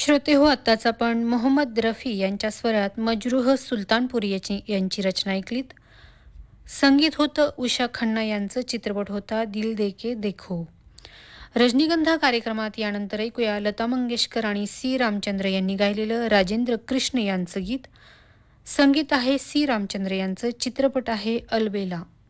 श्रोते हो, आत्ताच आपण मोहम्मद रफी यांच्या स्वरात मजरूह सुलतानपुरी यांची रचना ऐकलीत. संगीत होतं उषा खन्ना यांचं, चित्रपट होता दिल दे के देखो. रजनीगंधा कार्यक्रमात यानंतर ऐकूया लता मंगेशकर आणि सी रामचंद्र यांनी गायलेलं राजेंद्र कृष्ण यांचं गीत. संगीत आहे सी रामचंद्र यांचं, चित्रपट आहे अलबेला.